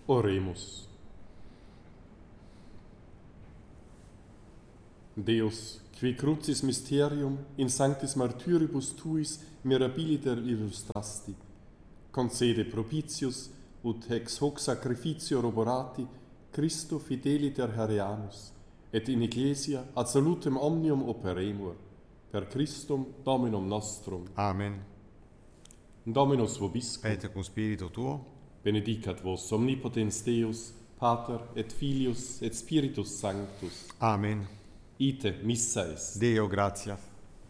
Oremus. Deus, qui crucis mysterium in sanctis martyribus tuis mirabiliter illustrasti, concede propitius ut ex hoc sacrificio roborati Christo fideliter hareamus, et in ecclesia ad salutem omnium operemur, per Christum Dominum nostrum. Amen. Dominus vobiscum, Et cum spiritu tuo, benedicat vos omnipotens Deus, Pater et Filius et Spiritus Sanctus. Amen. Ite missa est. Deo gratias.